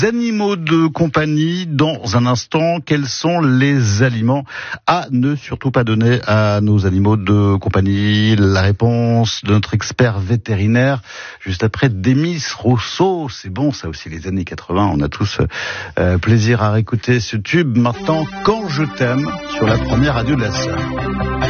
Animaux de compagnie, dans un instant, quels sont les aliments à ne surtout pas donner à nos animaux de compagnie? La réponse de notre expert vétérinaire, juste après Demis Rousseau. C'est bon, ça aussi, les années 80, on a tous plaisir à réécouter ce tube. Maintenant, Quand je t'aime, sur la première radio de la Sarre.